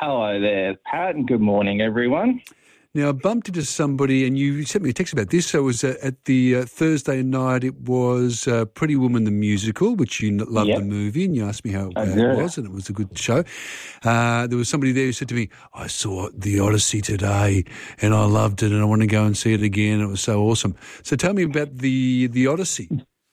Hello there, Pat, and good morning, everyone. Now, I bumped into somebody, and you sent me a text about this. So it was at the Thursday night. It was Pretty Woman the Musical, which you loved the movie, and you asked me how it was, and it was a good show. There was somebody there who said to me, I saw The Odyssey today, and I loved it, and I want to go and see it again. It was so awesome. So tell me about the Odyssey.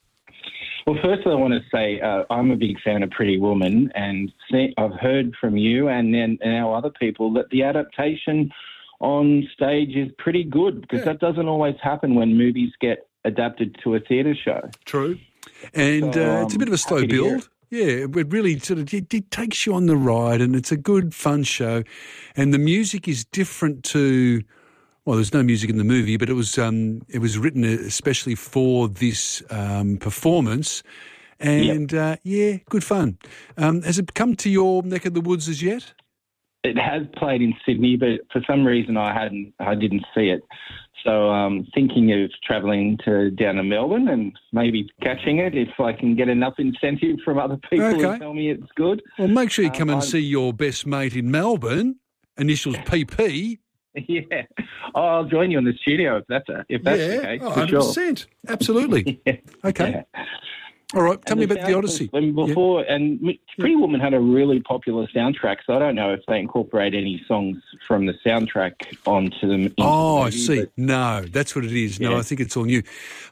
Well, firstly, I want to say I'm a big fan of Pretty Woman, and I've heard from you and now other people that the adaptation on stage is pretty good, because that doesn't always happen when movies get adapted to a theatre show. True. And it's a bit of a slow build. Yeah, it really it takes you on the ride, and it's a good, fun show. And the music is different to... Well, there's no music in the movie, but it was written especially for this performance. And, good fun. Has it come to your neck of the woods as yet? It has played in Sydney, but for some reason I didn't see it. So I'm thinking of travelling down to Melbourne and maybe catching it if I can get enough incentive from other people who tell me it's good. Well, make sure you come and see your best mate in Melbourne, initials PP. Yeah. I'll join you in the studio if that's the case. 100%. Sure. Absolutely. Yeah. Okay. Yeah. All right, tell me about The Odyssey. And Pretty Woman had a really popular soundtrack, so I don't know if they incorporate any songs from the soundtrack onto them. I see. No, that's what it is. No, I think it's all new.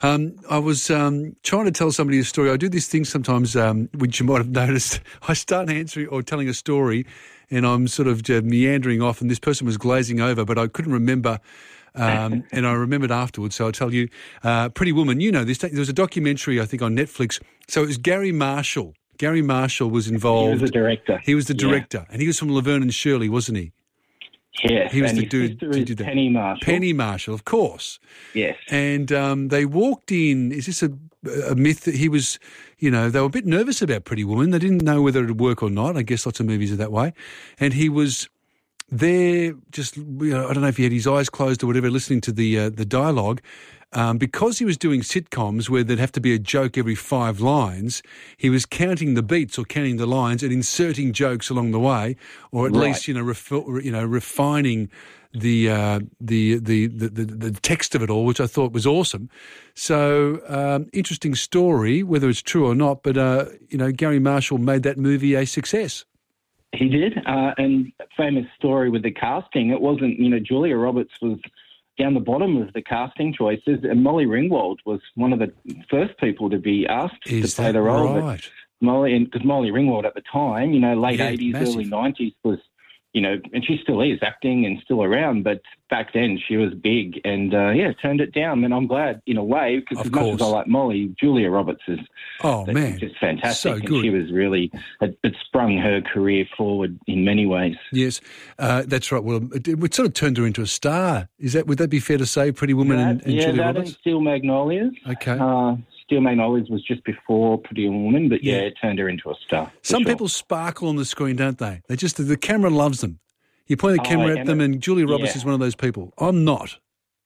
I was trying to tell somebody a story. I do this thing sometimes, which you might have noticed. I start answering or telling a story, and I'm sort of meandering off, and this person was glazing over, but I couldn't remember. And I remembered afterwards, so I'll tell you. Pretty Woman, you know this. There was a documentary, I think, on Netflix. So it was Gary Marshall. Gary Marshall was involved. He was the director. And he was from Laverne and Shirley, wasn't he? Yes. He was the dude who did that. Penny Marshall. Penny Marshall, of course. Yes. And they walked in. Is this a myth that he was, they were a bit nervous about Pretty Woman. They didn't know whether it would work or not. I guess lots of movies are that way. And he was... there, just, I don't know if he had his eyes closed or whatever, listening to the dialogue. Because he was doing sitcoms where there'd have to be a joke every 5 lines, he was counting the beats or counting the lines and inserting jokes along the way, or at least refining the text of it all, which I thought was awesome. So interesting story, whether it's true or not. But Gary Marshall made that movie a success. He did, and famous story with the casting. It wasn't, Julia Roberts was down the bottom of the casting choices, and Molly Ringwald was one of the first people to be asked to play the role. Right? Because Molly Ringwald at the time, late 80s, massive. Early 90s was, and she still is acting and still around, but back then she was big and, turned it down. And I'm glad, in a way, because as much as I like Molly, Julia Roberts is just fantastic. So good. And she was really, it sprung her career forward in many ways. Yes, that's right. Well, it sort of turned her into a star. Would that be fair to say, Pretty Woman and Julia Roberts? And Steel Magnolias. Okay. Steel Magnolias was just before Pretty Woman, but it turned her into a star. Some people sparkle on the screen, don't they? The camera loves them. You point the camera at them, and Julia Roberts is one of those people. I'm not.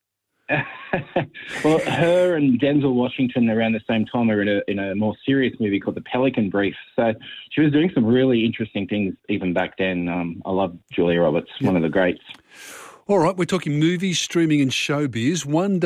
Well, her and Denzel Washington around the same time are in a more serious movie called The Pelican Brief. So she was doing some really interesting things even back then. I love Julia Roberts, one of the greats. All right, we're talking movies, streaming and showbiz,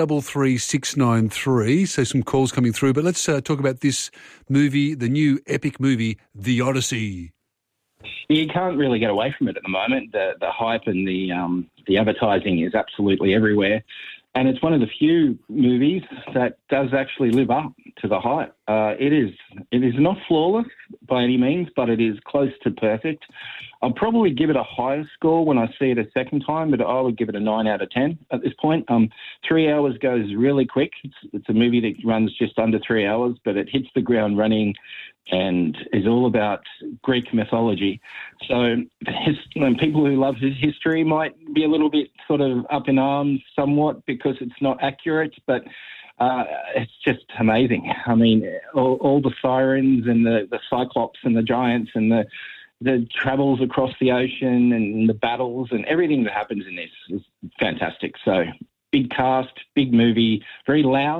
133693, so some calls coming through. But let's talk about this movie, the new epic movie, The Odyssey. You can't really get away from it at the moment. The hype and the advertising is absolutely everywhere. And it's one of the few movies that does actually live up to the hype. It is not flawless by any means, but it is close to perfect. I'll probably give it a higher score when I see it a second time, but I would give it a 9 out of 10 at this point. 3 hours goes really quick. It's a movie that runs just under 3 hours, but it hits the ground running and is all about Greek mythology. So people who love his history might be a little bit sort of up in arms somewhat because it's not accurate, but it's just amazing. I mean, all the sirens and the cyclops and the giants and the travels across the ocean and the battles and everything that happens in this is fantastic. So big cast, big movie, very loud,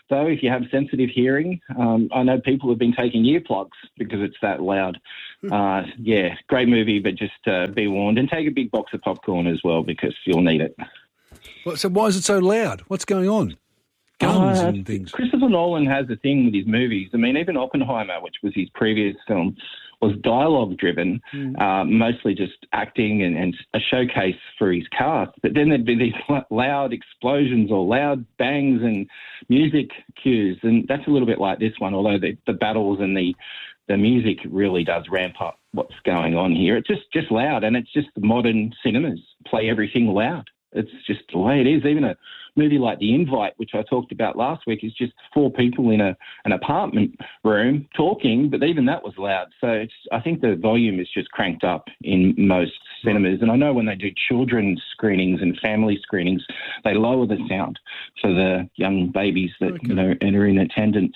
though, if you have sensitive hearing. I know people have been taking earplugs because it's that loud. Yeah, great movie, but just be warned. And take a big box of popcorn as well because you'll need it. Well, so why is it so loud? What's going on? Guns and things. Christopher Nolan has a thing with his movies. I mean, even Oppenheimer, which was his previous film, was dialogue-driven, mostly just acting and a showcase for his cast. But then there'd be these loud explosions or loud bangs and music cues, and that's a little bit like this one, although the battles and the music really does ramp up what's going on here. It's just loud, and it's just modern cinemas play everything loud. It's just the way it is. Even a movie like The Invite, which I talked about last week, is just 4 people in an apartment room talking, but even that was loud. So I think the volume is just cranked up in most cinemas. And I know when they do children's screenings and family screenings, they lower the sound for the young babies that enter in attendance.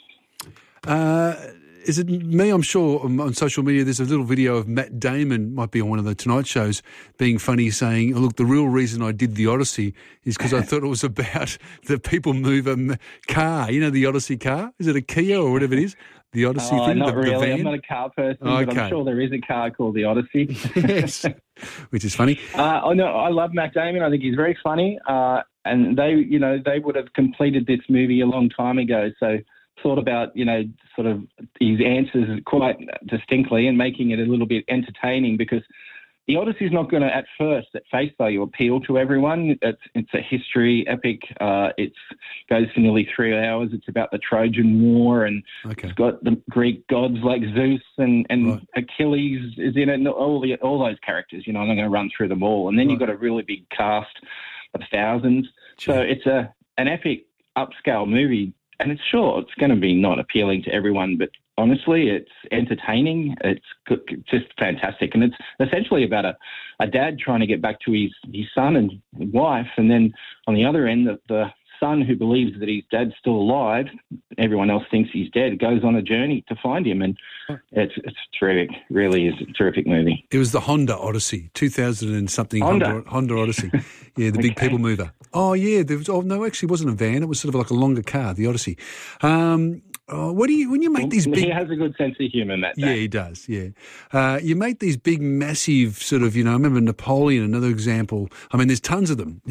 Is it me? I'm sure on social media there's a little video of Matt Damon, might be on one of the Tonight shows, being funny, saying, oh, look, the real reason I did the Odyssey is because I thought it was about the people move a car. You know, the Odyssey car? Is it a Kia or whatever it is? The Odyssey thing? Not the really. van? I'm not a car person, but I'm sure there is a car called the Odyssey. Yes, which is funny. I love Matt Damon. I think he's very funny. And they would have completed this movie a long time ago. So thought about, sort of his answers quite distinctly and making it a little bit entertaining, because the Odyssey is not going to, at first, at face value, appeal to everyone. It's a history epic. It goes for nearly 3 hours. It's about the Trojan War, and it's got the Greek gods like Zeus and Achilles is in it, and all those characters. I'm not going to run through them all. And then you've got a really big cast of thousands. So it's an epic upscale movie. And it's going to be not appealing to everyone, but honestly, it's entertaining. It's just fantastic. And it's essentially about a dad trying to get back to his son and wife. And then on the other end, the son, who believes that his dad's still alive, everyone else thinks he's dead, goes on a journey to find him. And it's terrific. Really is a terrific movie. It was the Honda Odyssey, 2000 and something. Honda Odyssey. Yeah, the big people mover. Oh, yeah. Actually, it wasn't a van. It was sort of like a longer car, the Odyssey. When you make these big... He has a good sense of humour, Matt. Yeah, he does, yeah. You make these big, massive sort of, I remember Napoleon, another example. I mean, there's tons of them,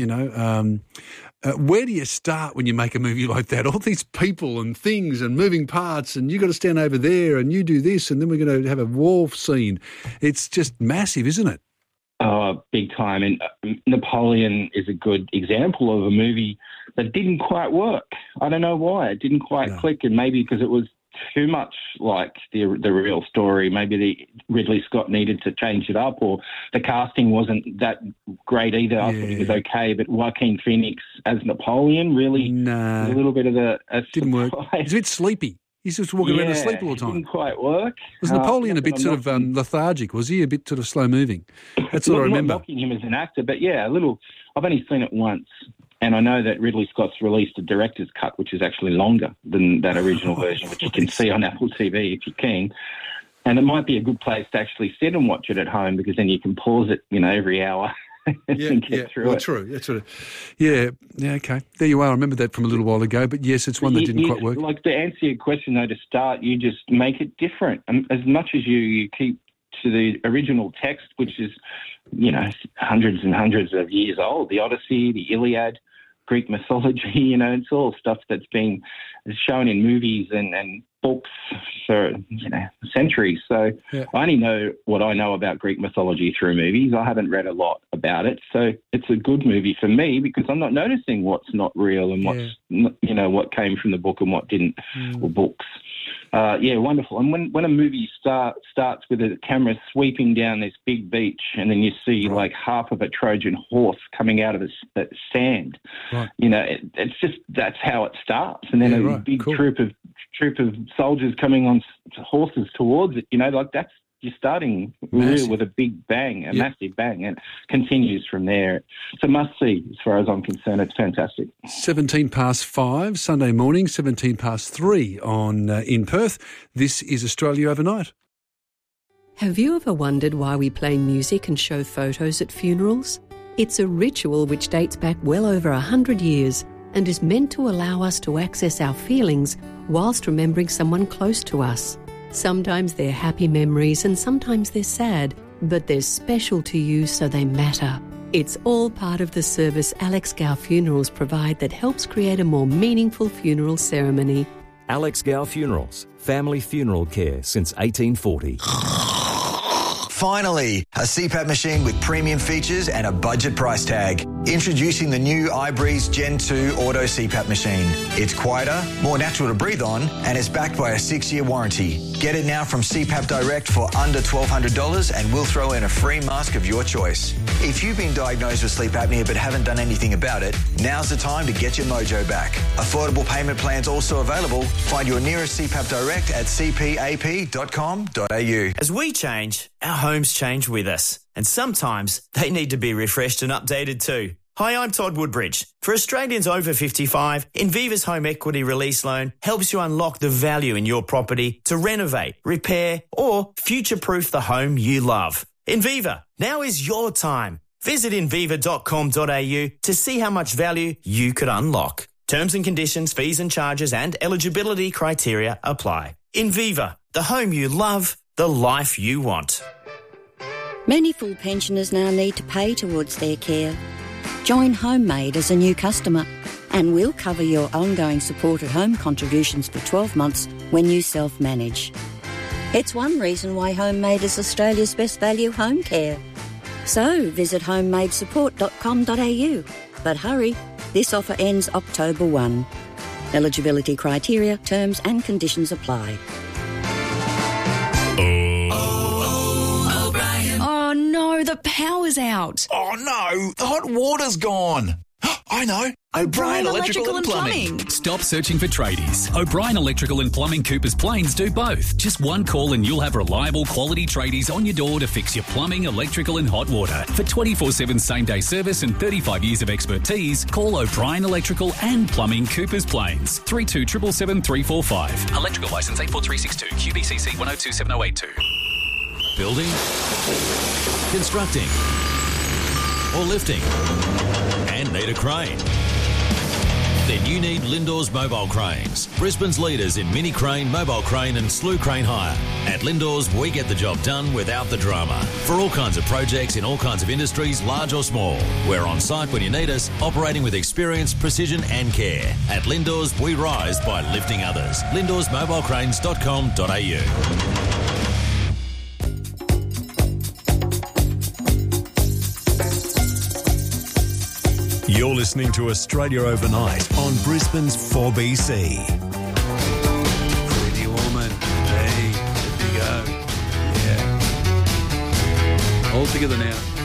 where do you start when you make a movie like that? All these people and things and moving parts, and you got to stand over there and you do this, and then we're going to have a war scene. It's just massive, isn't it? Oh, big time. And Napoleon is a good example of a movie that didn't quite work. I don't know why. It didn't quite click, and maybe because it was too much like the real story. Maybe Ridley Scott needed to change it up, or the casting wasn't that great either. I thought he was okay, but Joaquin Phoenix as Napoleon really was a little bit of a didn't work. He's a bit sleepy. He's just walking around asleep all the time. Didn't quite work. Was Napoleon a bit sort of lethargic? Was he a bit sort of slow moving? That's what I remember. Not knocking him as an actor, but yeah, a little. I've only seen it once, and I know that Ridley Scott's released a director's cut, which is actually longer than that original version, which you can see on Apple TV if you're keen. And it might be a good place to actually sit and watch it at home, because then you can pause it, every hour. And get through it. True. That's what okay. There you are. I remember that from a little while ago, but yes, it's one that didn't quite work. Like, to answer your question, though, to start, you just make it different. As much as you keep to the original text, which is, hundreds and hundreds of years old, the Odyssey, the Iliad, Greek mythology, it's all stuff that's been shown in movies and books for, centuries. So I only know what I know about Greek mythology through movies. I haven't read a lot about it. So it's a good movie for me, because I'm not noticing what's not real and what's, what came from the book and what didn't, or books. Wonderful. And when a movie starts with a camera sweeping down this big beach, and then you see like half of a Trojan horse coming out of the sand, it's just, that's how it starts. And then a big troop of soldiers coming on horses towards it, that's, you're starting with a big bang, massive bang, and continues from there. It's a must-see as far as I'm concerned. It's fantastic. 5:17, Sunday morning, 3:17 on in Perth. This is Australia Overnight. Have you ever wondered why we play music and show photos at funerals? It's a ritual which dates back well over 100 years and is meant to allow us to access our feelings whilst remembering someone close to us. Sometimes they're happy memories and sometimes they're sad, but they're special to you so they matter. It's all part of the service Alex Gow Funerals provide that helps create a more meaningful funeral ceremony. Alex Gow Funerals, family funeral care since 1840. Finally, a CPAP machine with premium features and a budget price tag. Introducing the new iBreeze Gen 2 Auto CPAP machine. It's quieter, more natural to breathe on, and it's backed by a 6-year warranty. Get it now from CPAP Direct for under $1,200 and we'll throw in a free mask of your choice. If you've been diagnosed with sleep apnea but haven't done anything about it, now's the time to get your mojo back. Affordable payment plans also available. Find your nearest CPAP Direct at cpap.com.au. As we change, our homes change with us. And sometimes they need to be refreshed and updated too. Hi, I'm Todd Woodbridge. For Australians over 55, Inviva's Home Equity Release Loan helps you unlock the value in your property to renovate, repair or future-proof the home you love. Inviva, now is your time. Visit inviva.com.au to see how much value you could unlock. Terms and conditions, fees and charges and eligibility criteria apply. Inviva, the home you love, the life you want. Many full pensioners now need to pay towards their care. Join Homemade as a new customer and we'll cover your ongoing support at home contributions for 12 months when you self-manage. It's one reason why Homemade is Australia's best value home care. So visit homemadesupport.com.au. But hurry, this offer ends October 1. Eligibility criteria, terms and conditions apply. Oh no, the power's out. Oh no, the hot water's gone. I know. O'Brien Electrical and Plumbing. Stop searching for tradies. O'Brien Electrical and Plumbing Coopers Plains do both. Just one call and you'll have reliable quality tradies on your door to fix your plumbing, electrical and hot water. For 24/7 same-day service and 35 years of expertise, call O'Brien Electrical and Plumbing Coopers Plains. 3277 345. Electrical licence 84362 QBCC 1027082. Building, constructing, or lifting, and need a crane? Then you need Lindor's Mobile Cranes, Brisbane's leaders in mini crane, mobile crane and slew crane hire. At Lindor's, we get the job done without the drama. For all kinds of projects in all kinds of industries, large or small. We're on site when you need us, operating with experience, precision and care. At Lindor's, we rise by lifting others. Lindor'sMobileCranes.com.au. You're listening to Australia Overnight on Brisbane's 4BC. Pretty Woman. Hey, there you go. Yeah. All together now.